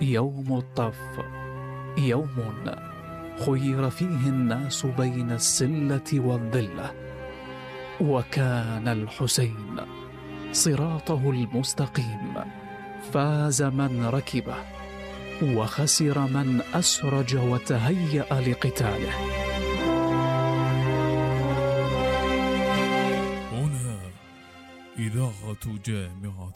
يوم الطف، يوم خير فيه الناس بين السلة والذلة، وكان الحسين صراطه المستقيم. فاز من ركبه، وخسر من أسرج وتهيأ لقتاله. هنا إذاعة جامعة